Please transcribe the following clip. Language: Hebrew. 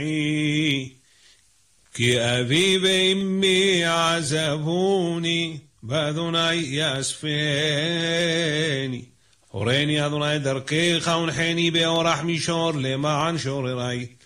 כי אבי ואמי עזבוני, באדוני יאספני. הורני אדוני דרכך ונחני באורח מישור למען שוררי.